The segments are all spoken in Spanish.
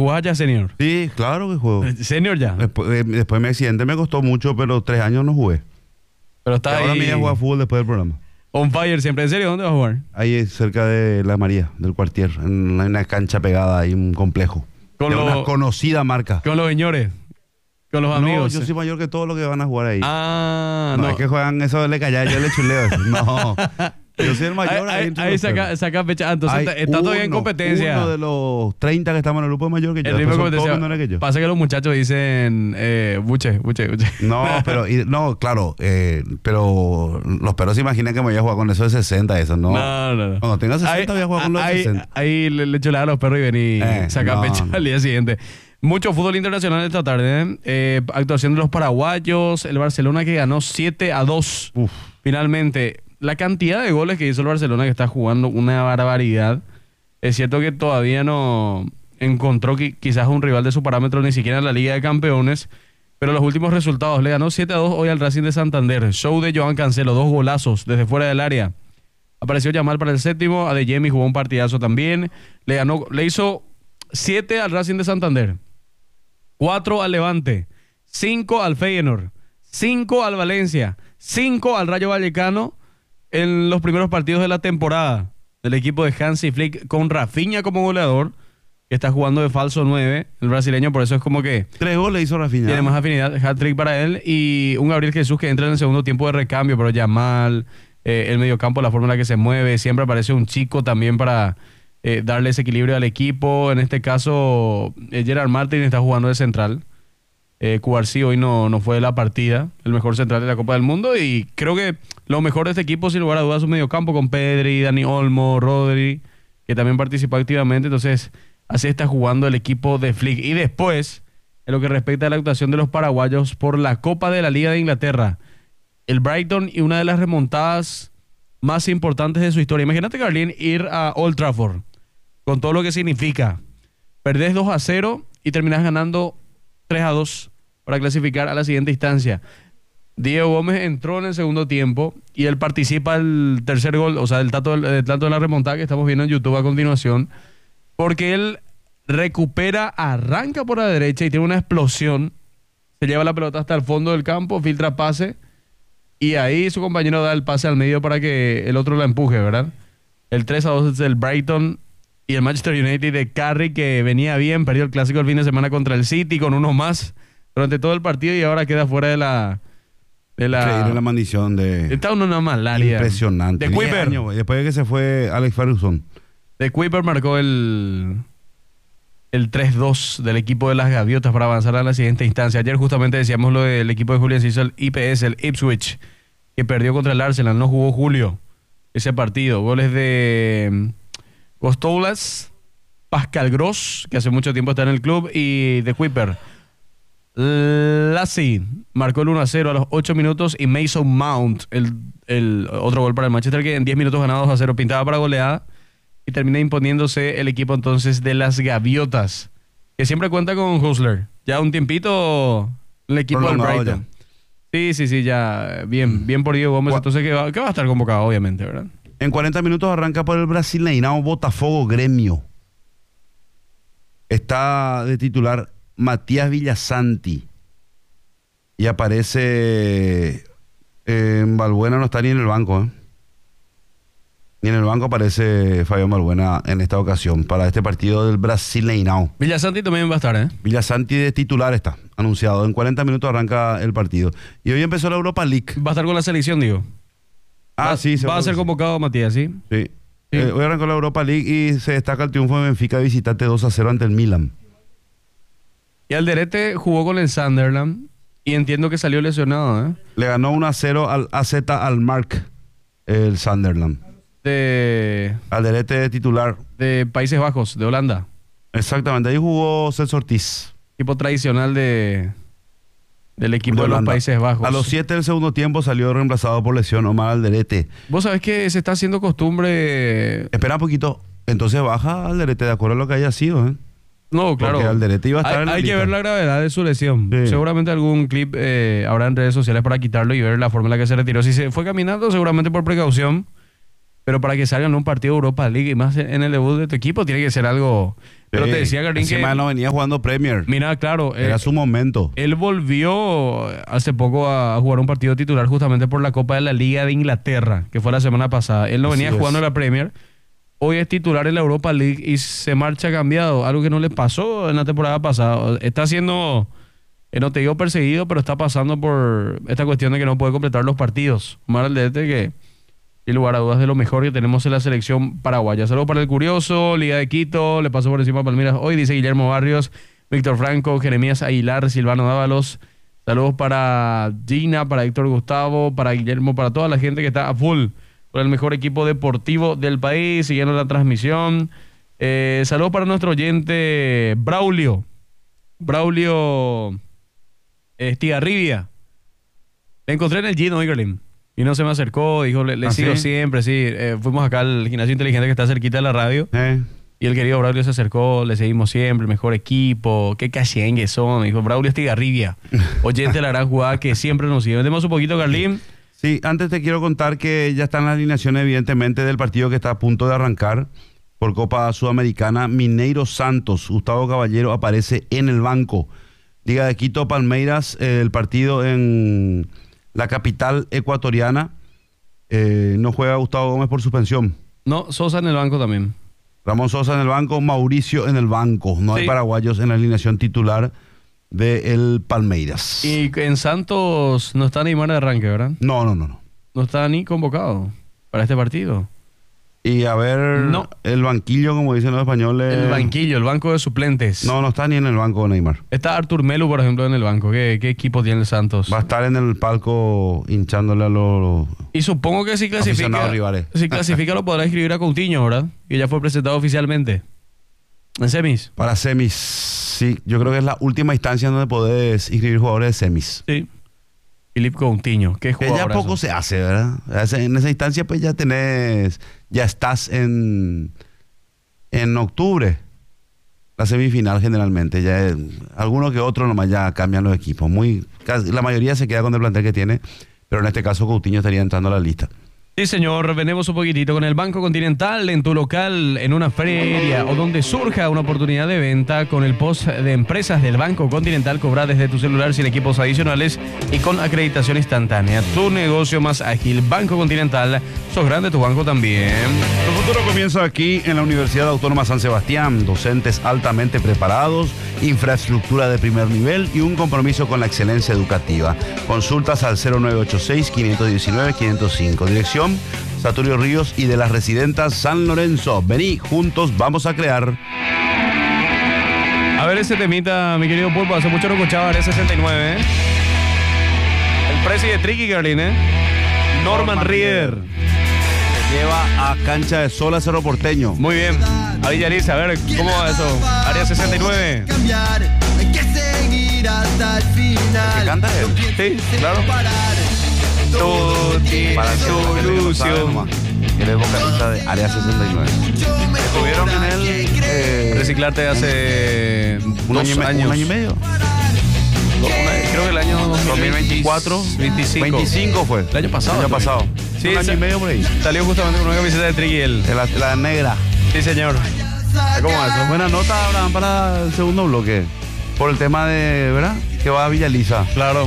¿Jugás ya senior? Sí, claro que juego. ¿Senior ya? Después de mi accidente me costó mucho, pero 3 años no jugué. Pero Y está ahora ahí me voy a jugar fútbol después del programa. on fire siempre. ¿En serio? ¿Dónde vas a jugar? Ahí cerca de La María, del Cuartier, en una cancha pegada, ahí un complejo. Con De una los- conocida marca. Con los señores. Con los amigos. No, yo soy mayor que todos los que van a jugar ahí. Ah, no, no. es que juegan eso de le callar, yo le chuleo eso. No. Yo soy el mayor ahí. entre Ahí los saca, perros. saca fecha. Entonces Hay está todavía en competencia. Uno de los 30 que estamos en el grupo es mayor que yo. El ritmo de después son todos competencia. menores que yo. Pasa que los muchachos dicen buche. No, pero no, claro, pero los perros se imaginan que me voy a jugar con eso de 60, eso, ¿no? No. Cuando tenga 60 voy a jugar con los de ahí, 60. ahí le chulaba a los perros y vení sacar no, pecho no. al día siguiente. Mucho fútbol internacional esta tarde. Actuación de los paraguayos. El Barcelona que ganó 7-2. Uf. Finalmente, la cantidad de goles que hizo el Barcelona, que está jugando una barbaridad. Es cierto que todavía no encontró quizás un rival de su parámetro ni siquiera en la Liga de Campeones. Pero los últimos resultados, le ganó 7-2 hoy al Racing de Santander. Show de Joan Cancelo, 2 golazos desde fuera del área. Apareció Yamal para el séptimo. Adeyemi jugó un partidazo también. Le hizo 7 al Racing de Santander, 4 al Levante, 5 al Feyenoord, 5 al Valencia, 5 al Rayo Vallecano en los primeros partidos de la temporada del equipo de Hansi Flick, con Rafinha como goleador, que está jugando de falso 9, el brasileño. Por eso es como que 3 goles hizo Rafinha. tiene más afinidad, hat-trick para él, y un Gabriel Jesús que entra en el segundo tiempo de recambio. Pero Yamal, el mediocampo, la forma en la que se mueve, siempre aparece un chico también para darle ese equilibrio al equipo. En este caso, Gerard Martin está jugando de central. Cubarsí hoy no fue de la partida, el mejor central de la Copa del Mundo, y creo que lo mejor de este equipo, sin lugar a dudas, es su mediocampo con Pedri, Dani Olmo, Rodri, que también participó activamente. Entonces, así está jugando el equipo de Flick. Y después, en lo que respecta a la actuación de los paraguayos por la Copa de la Liga de Inglaterra, el Brighton, y una de las remontadas más importantes de su historia. Imagínate, Carlín, ir a Old Trafford, con todo lo que significa. Perdés 2-0 y terminás ganando 3-2 para clasificar a la siguiente instancia. Diego Gómez entró en el segundo tiempo y él participa el tercer gol, o sea, el tanto de la remontada que estamos viendo en YouTube a continuación, porque él recupera, arranca por la derecha y tiene una explosión, se lleva la pelota hasta el fondo del campo, filtra pase, y ahí su compañero da el pase al medio para que el otro la empuje, ¿verdad? El 3-2 es el Brighton. Y el Manchester United de Carrick, que venía bien, perdió el clásico el fin de semana contra el City con uno más durante todo el partido, y ahora queda fuera de la... Increíble la maldición de... Está una malaria. Impresionante. De 10 Kuiper. años, güey, después de que se fue Alex Ferguson. De Kuiper marcó el 3-2 del equipo de las Gaviotas para avanzar a la siguiente instancia. Ayer justamente decíamos lo del equipo de Julián Ciso, el IPS, el Ipswich, que perdió contra el Arsenal. No jugó Julio ese partido. Goles de Gostoulas, Pascal Gross, que hace mucho tiempo está en el club, y de Kuiper. Lassie marcó el 1-0 a los 8 minutos, y Mason Mount, el otro gol para el Manchester, que en 10 minutos ganados a 0 pintaba para goleada, y termina imponiéndose el equipo entonces de las Gaviotas, que siempre cuenta con Hustler. Ya un tiempito el equipo del Prolongado Brighton. Sí, ya bien por Diego Gómez, entonces que va a estar convocado, obviamente, ¿verdad? En 40 minutos arranca por el Brasileirão Botafogo Gremio. Está de titular Matías Villasanti. Y aparece Balbuena, no está ni en el banco, ¿eh? Ni en el banco aparece Fabián Balbuena en esta ocasión para este partido del Brasileirão. Villasanti también va a estar, ¿eh? Villasanti de titular está anunciado. En 40 minutos arranca el partido. Y hoy empezó la Europa League. Va a estar con la selección, digo. Sí, Va a ser convocado Matías, ¿sí? Sí. Hoy arrancó la Europa League y se destaca el triunfo de Benfica de visitante 2-0 ante el Milan. Y Alderete jugó con el Sunderland y entiendo que salió lesionado, ¿eh? Le ganó 1-0 al AZ Alkmaar, el Sunderland. Alderete de titular. De Países Bajos, de Holanda. Exactamente, ahí jugó Celso Ortiz. Equipo tradicional del equipo de los Holanda. Países Bajos. A los 7 del segundo tiempo salió reemplazado por lesión Omar Alderete. Vos sabés que se está haciendo costumbre... Espera un poquito, entonces baja Alderete de acuerdo a lo que haya sido, ¿eh? No, claro. Porque Alderete iba a estar en la hay que lista. ver la gravedad de su lesión. Sí. Seguramente algún clip habrá en redes sociales para quitarlo y ver la forma en la que se retiró. Si se fue caminando, seguramente por precaución. pero para que salgan en un partido de Europa League y más en el debut de tu equipo, tiene que ser algo... Pero te decía, Carlín, que... Encima no venía jugando Premier. Mira, claro... Era su momento. Él volvió hace poco a jugar un partido titular justamente por la Copa de la Liga de Inglaterra, que fue la semana pasada. Él no venía jugando en la Premier. Hoy es titular en la Europa League y se marcha cambiado, algo que no le pasó en la temporada pasada. Está siendo, no te digo perseguido, pero está pasando por esta cuestión de que no puede completar los partidos. Omar Aldete, que sin lugar a dudas de lo mejor que tenemos en la selección paraguaya. Saludos para el Curioso, Liga de Quito, le pasó por encima a Palmeiras hoy, dice Guillermo Barrios, Víctor Franco, Jeremías Aguilar, Silvano Dávalos. Saludos para Gina, para Héctor Gustavo, para Guillermo, para toda la gente que está a full con el mejor equipo deportivo del país, siguiendo la transmisión. Saludos para nuestro oyente Braulio Estigarribia. Le encontré en el Gino Igerlin y no se me acercó, dijo, le sigo siempre, sí. Fuimos acá al gimnasio inteligente que está cerquita de la radio. Y el querido Braulio se acercó, le seguimos siempre, el mejor equipo, qué cachengues son. Dijo Braulio Estigarribia, oyente de la gran jugada que siempre nos sigue. Vendemos un poquito, Carlín. Sí, antes te quiero contar que ya están las alineaciones, evidentemente, del partido que está a punto de arrancar por Copa Sudamericana. Mineiro Santos, Gustavo Caballero aparece en el banco. Liga de Quito, Palmeiras, el partido en la capital ecuatoriana. No juega Gustavo Gómez por suspensión. No, Sosa en el banco también. Ramón Sosa en el banco, Mauricio en el banco. No hay paraguayos en la alineación titular del Palmeiras. Y en Santos no está Neymar de arranque, ¿verdad? No. No está ni convocado para este partido. Y a ver, el banquillo, como dicen los españoles. El banquillo, el banco de suplentes. No está ni en el banco Neymar. Está Artur Melu, por ejemplo, en el banco. ¿Qué equipo tiene el Santos? Va a estar en el palco hinchándole a los y supongo que si clasifica, rivales. Si clasifica lo podrá inscribir a Coutinho, ¿verdad? Que ya fue presentado oficialmente. ¿En semis? Para semis, sí. Yo creo que es la última instancia donde podés inscribir jugadores de semis. Sí. Philippe Coutinho, qué jugador. Que ya poco se hace, ¿verdad? En esa instancia pues ya estás en octubre. La semifinal generalmente. Ya alguno que otro nomás ya cambian los equipos. La mayoría se queda con el plantel que tiene, pero en este caso Coutinho estaría entrando a la lista. Sí, señor, vendemos un poquitito con el Banco Continental en tu local, en una feria o donde surja una oportunidad de venta con el post de empresas del Banco Continental. Cobra desde tu celular sin equipos adicionales y con acreditación instantánea. Tu negocio más ágil, Banco Continental. Sos grande, tu banco también. Tu futuro comienza aquí en la Universidad Autónoma San Sebastián. Docentes altamente preparados, infraestructura de primer nivel y un compromiso con la excelencia educativa. Consultas al 0986-519-505. Dirección Saturio Ríos y de las Residentas San Lorenzo. Vení, juntos vamos a crear. A ver ese temita, mi querido Pulpo. Hace mucho no escuchaba Área 69, ¿eh? El presi de Tricky, Carlín, ¿eh? Norman Rieder. Se lleva a Cancha de Sol a Cerro Porteño. Muy bien. A Villaliza, a ver, ¿cómo va eso? Área 69. Hay que seguir hasta el final. ¿Qué canta él? Sí, claro. Para solución. Él es vocalista de Área 69. Estuvieron en el Reciclarte hace un año y medio. Creo que el año 2024. 25 fue. El año pasado. Sí, un año y medio por ahí. Salió justamente con una camiseta de Tricky. La negra. Sí, señor. ¿Cómo va eso? Buena nota, Abraham, para el segundo bloque. Por el tema de, ¿verdad? Que va a Villaliza. Claro.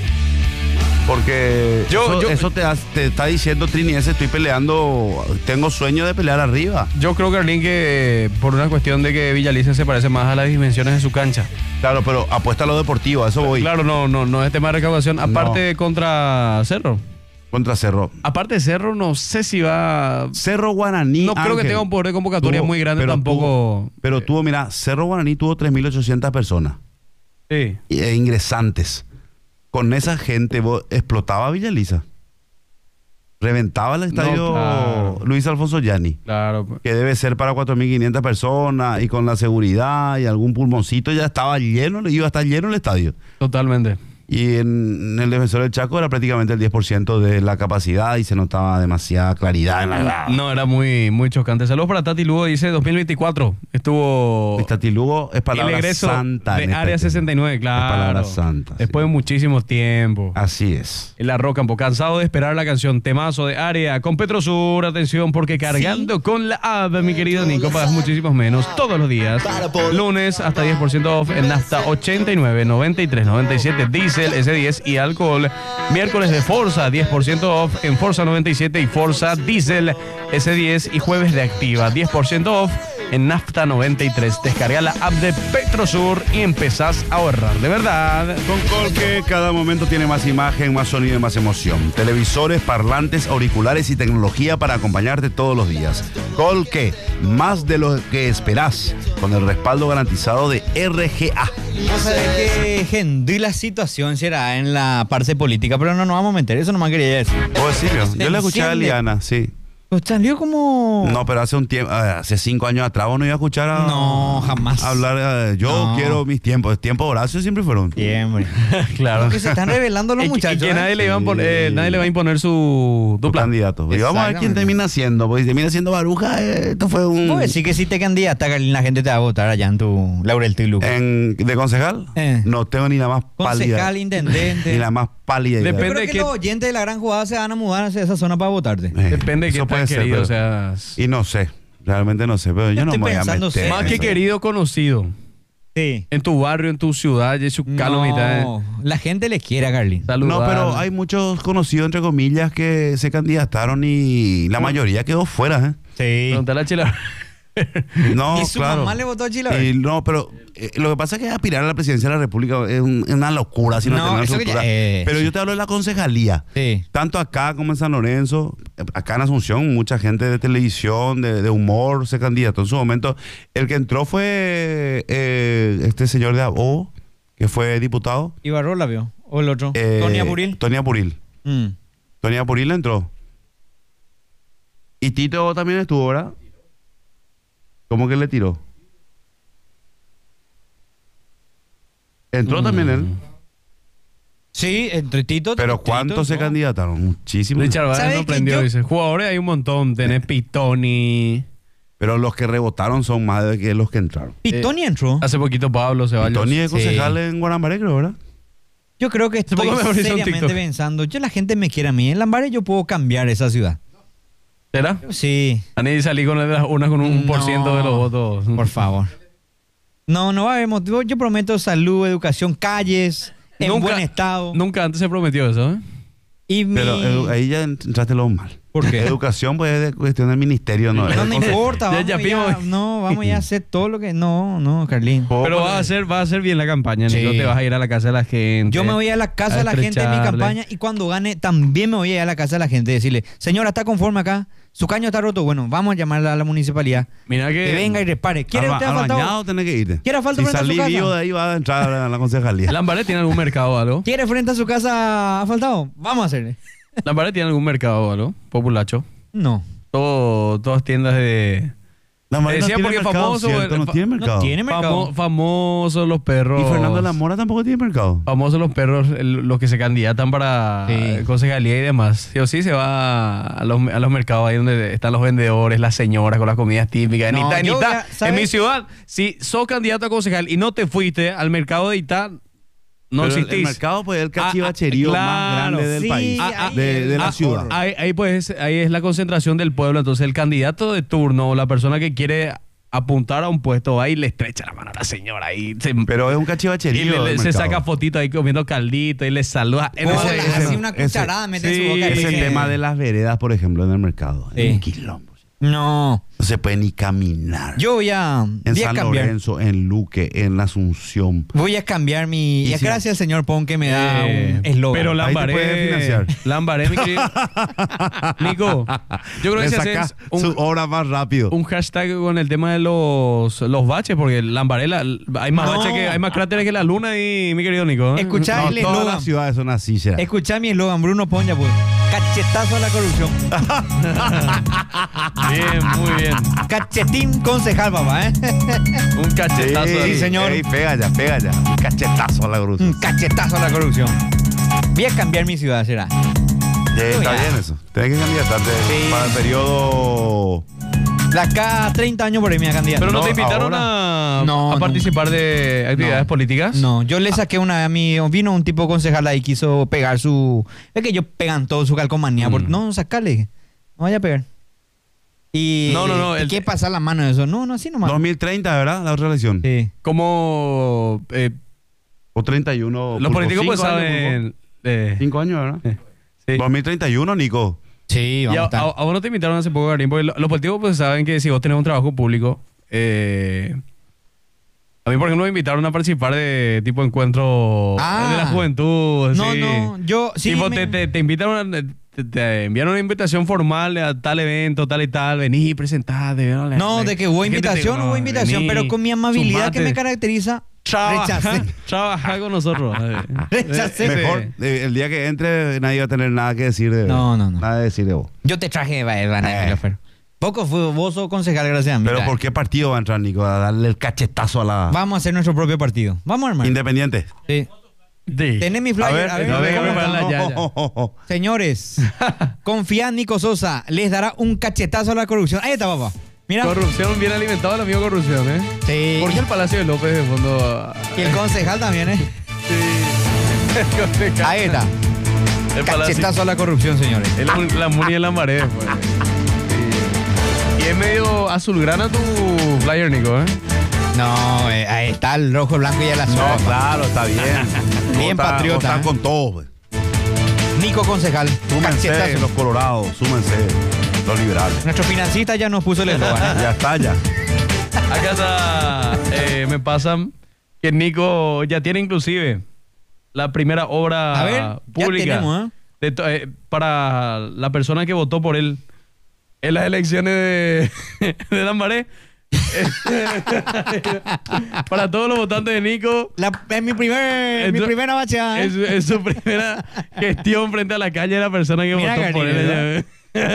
Porque eso te está diciendo, Trini, estoy peleando, tengo sueño de pelear arriba. Yo creo, Carlín, que por una cuestión de que Villaliza se parece más a las dimensiones de su cancha. Claro, pero apuesta a lo deportivo, a eso voy. Claro, no es tema de recaudación. Aparte contra Cerro. Contra Cerro. Aparte de Cerro, no sé si va... Cerro Guaraní, no creo que tenga un poder de convocatoria muy grande tampoco. Mira, Cerro Guaraní tuvo 3.800 personas. Sí. Ingresantes. Con esa gente explotaba Villaliza. Reventaba el estadio Luis Alfonso Gianni. Claro. Que debe ser para 4.500 personas y con la seguridad y algún pulmoncito ya estaba lleno, iba a estar lleno el estadio. Totalmente. Y en el Defensor del Chaco era prácticamente el 10% de la capacidad y se notaba demasiada claridad en la grada. No, era muy, muy chocante. Saludos para Tati Lugo, dice 2024. Estuvo Tati Lugo es el palabra egreso santa. de en Área este tema. 69, claro. Es palabra santa. Después de muchísimo tiempo. Así es. En la Rocampo, cansado de esperar la canción Temazo de Área con Petrosur, atención, porque cargando con la app, mi querido Nico, pagas muchísimos menos todos los días. Lunes hasta 10% off en nafta 89, 93, 97, diésel, S10 y alcohol. Miércoles de Forza, 10% off en Forza 97 y Forza Diesel S10 y jueves de Activa, 10% off en nafta 93. Descarga la app de Petrosur y empezás a ahorrar, de verdad. Con Colque cada momento tiene más imagen, más sonido y más emoción. Televisores, parlantes, auriculares y tecnología para acompañarte todos los días. Colque, más de lo que esperás, con el respaldo garantizado de RGA. Vos sabés que gendí la situación será en la parte política, pero no nos vamos a meter, eso nomás quería decir. ¿Puedo decirlo? Yo le escuché a Enciende. Liana, sí. Pues salió como... No, pero hace un tiempo, hace 5 años atrás vos no iba a escuchar a... No, jamás. Hablar, yo No. quiero mis tiempos. Tiempos de Horacio siempre fueron. Siempre. Claro. Que se están revelando los Y muchachos. que nadie, ¿eh? le iba a imponer, Sí. nadie le va a imponer su Tu dupla. candidato. Y vamos a ver quién Exactamente. termina siendo. Porque si termina siendo Baruja, esto fue un... Pues decir que si te candidata, Carlín, la gente te va a votar allá en tu Laurel Tilu. ¿De concejal? No tengo ni la más pálida. Concejal, intendente. Ni la más pálida idea. Yo Depende creo de que qué- los oyentes de la gran jugada se van a mudar hacia esa zona para votarte. Depende de eso quién puede tan ser, querido pero- seas. Y no sé, realmente no sé, pero yo no estoy me voy a pensando meter. ser- Más en que eso. querido, conocido. Sí. En tu barrio, en tu ciudad, y su calomita. No, la gente le quiere a Carlín. No, pero hay muchos conocidos, entre comillas, que se candidataron y la mayoría quedó fuera, Sí. Preguntale a Chila. No, Y su claro. mamá le votó a Chilaver. Y no, pero lo que pasa es que aspirar a la presidencia de la República es una locura si no, No, tenés eso que estructura. ya- Pero sí. yo te hablo de la concejalía. Sí. Tanto acá como en San Lorenzo, acá en Asunción, mucha gente de televisión, de humor, se candidató en su momento. El que entró fue este señor de Abo, que fue diputado. Ibarrola vio. O el otro. Tony Apuril. Tony Apuril. Tony Apuril entró. Y Tito también estuvo, ¿verdad? ¿Cómo que le tiró? Entró también él. Sí, entre Tito. Pero Tito, ¿cuántos se no. candidataron? Muchísimos. Richard ¿Sabe Valle que sorprendió, yo- dice. Jugadores hay un montón. Tenés Pitoni. Pero los que rebotaron son más de que los que entraron. Pitoni entró. Hace poquito Pablo Y Ceballos. Tony es Sí. concejal en Guarambaré, creo, ¿verdad? Yo creo que estoy poco me apareció un seriamente TikTok. pensando. Yo la gente me quiere a mí. En Lambaré yo puedo cambiar esa ciudad. ¿Será? Sí. Ani salí con una con un por ciento de los votos. Por favor. No, no va a haber motivo. Yo prometo salud, educación, calles, en buen estado. Nunca antes se prometió eso, ¿eh? Y mi... Pero ahí ya entraste lo mal. ¿Por qué? Educación pues es de cuestión del ministerio, ¿no? No me importa. Ya Vamos pimo. no, vamos ya a hacer todo lo que... No, Carlín. Pero vas a hacer bien la campaña, Sí. Nico. Te vas a ir a la casa de la gente. Yo me voy a la casa de la gente de mi estrecharle. campaña y cuando gane también me voy a ir a la casa de la gente y decirle, señora, ¿está conforme acá? Su caño está roto. Bueno, vamos a llamarla a la municipalidad. Mira que... Que venga y repare. ¿Quiere usted al asfaltado? bañado tenés que irte. ¿Quiere asfalto Si frente a su salí casa? vivo de ahí vas a entrar a la concejalía. ¿Lambaré tiene algún mercado o algo? ¿Quiere frente a su casa asfaltado? Vamos a hacerle. ¿Lambaré tiene algún mercado o algo? Populacho. No. Todas tiendas de... La Marina Decía no tiene porque mercado, famoso, ¿cierto? No tiene mercado. No tiene mercado. Famosos los perros. Y Fernando de la Mora tampoco tiene mercado. Famosos los perros, los que se candidatan para Sí. concejalía y demás. Sí o sí se va a los mercados ahí donde están los vendedores, las señoras con las comidas típicas. No, en yo Itá, ya, ¿sabes? en mi ciudad, si sos candidato a concejal y no te fuiste al mercado de Itá, no Pero existís. el mercado pues es el cachivacherío más claro. grande del Sí, país. ahí De la el ciudad. ahorro. Ahí es la concentración del pueblo. Entonces el candidato de turno o la persona que quiere apuntar a un puesto va y le estrecha la mano a la señora y se, Pero es un y cachivacherío. le- el se mercado. saca fotito ahí comiendo caldito y le saluda. Hola, ese- así una cucharada mete en su sí, boca. y Es le el dice, tema de las veredas, por ejemplo, en el mercado. Sí. Es un quilombo. No. No se puede ni caminar. Yo voy a en voy a San cambiar. Lorenzo, en Luque, en Asunción. Voy a cambiar mi... Y Y si- gracias al señor Pon que me da un eslogan. Pero Ahí te puede Lambaré, financiar. Lambaré, mi querido. Nico, yo creo que Le si saca haces su obra más rápido. un hashtag con el tema de los baches, porque Lambaré hay más No. baches hay más cráteres que la luna y mi querido Nico. ¿eh? Escuchá No, el todas eslogan. las ciudades son así, será. Escuchá mi eslogan, Bruno Ponja, pues. Cachetazo a la corrupción. Bien, muy bien. Cachetín concejal, papá, ¿eh? Un cachetazo. Sí, ahí. señor. Ey, pega ya. Un cachetazo a la cruz. Un cachetazo a la corrupción. Voy a cambiar mi ciudad, será. Está ya. bien eso. Tienes que candidatarte Sí. para el periodo. De acá a 30 años por ahí me voy a candidatar. Pero no, No, te invitaron ahora. a No, participar de actividades No. políticas. No, yo le saqué una a mí, vino un tipo concejal ahí, quiso pegar su... Es que ellos pegan todo su calcomanía. No, sacale, no vaya a pegar. Y No, ¿y qué pasa la mano de eso? No, así nomás. 2030, ¿verdad? La otra elección. Sí. Como O 31. los políticos pues 5 años, saben... 5 años, ¿verdad? sí. 2031, Nico. Sí, Y vamos a, a estar. a vos no te invitaron hace poco, Garín, porque los políticos pues saben que si vos tenés un trabajo público, a mí por ejemplo me invitaron a participar de tipo encuentro de la juventud. No, así. no, yo sí. Tipo, te invitaron, te enviaron una invitación formal a tal evento, tal y tal, vení, presentate. No, de que hubo invitación, hubo invitación, pero con mi amabilidad que me caracteriza, rechacé. Trabaja con nosotros. Rechacé. Mejor, el día que entre, nadie va a tener nada que decir de No. Nada de decir de vos. Yo te traje, pero poco fue, vos sos concejal, gracias a mí. Pero ¿por qué partido va a entrar, Nico? A darle el cachetazo a la. Vamos a hacer nuestro propio partido. Vamos, hermano. Independiente. Sí. Sí. Tenés mi flyer. A ver, no, venga, ¿cómo prepárala está? ya. Señores, confía en Nico Sosa. Les dará un cachetazo a la corrupción. Ahí está, papá. Mira. Corrupción, bien alimentado el amigo corrupción, ¿eh? Sí. ¿Por qué el Palacio de López de fondo? Y el concejal también, ¿eh? Sí. El concejal. Ahí está. El Palacio. Cachetazo a la corrupción, señores. La Muni en la pared, pues. Sí. Y es medio azulgrana tu flyer, Nico, ¿eh? No, ahí está el rojo, el blanco y el azul. No, claro, está bien. Bien patriota, Están ¿eh? con todos. Pues. Nico concejal. Súmense Cachetazo. los colorados, súmense los liberales. Nuestro financista ya nos puso el eslogan, ¿eh? Ya está, ya. Acá está, me pasan que Nico ya tiene inclusive la primera obra A ver, ya pública tenemos, para la persona que votó por él en las elecciones de Lambaré. Para todos los votantes de Nico, Es mi primera bacheada. es su primera gestión frente a la calle de la persona que Mira, votó por Gabriel, él.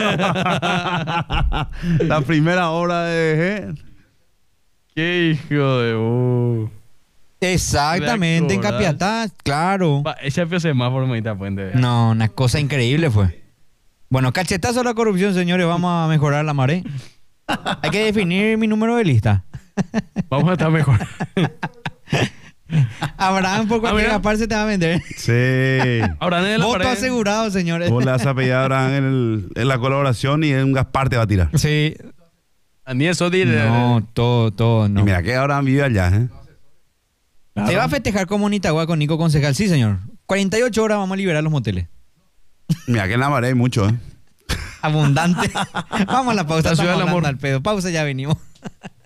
La primera obra de. Qué hijo de... Exactamente, en ¿Te acordás? Capiatá, claro. Ese fue semáforo, manita puente. No, una cosa increíble fue. Bueno, cachetazo a la corrupción, señores. Vamos a mejorar la maré. Hay que definir mi número de lista. Vamos a estar mejor. Abraham, por cualquier mira. parte se te va a vender. Sí. Ahora en la Voto pared. asegurado, señores. Vos le vas a pedir a Abraham en la colaboración y en Gaspar te va a tirar. Sí. Ni eso diré. No, todo, Y no. mira que Abraham vive allá, ¿eh? Claro. ¿Se va a festejar como Nitagua con Nico Concejal? Sí, señor. 48 horas vamos a liberar los moteles. Mira que en la Maré hay mucho, ¿eh? Abundante. Vamos a la pausa. La ciudad Estamos del amor. hablando al pedo. Pausa, ya venimos.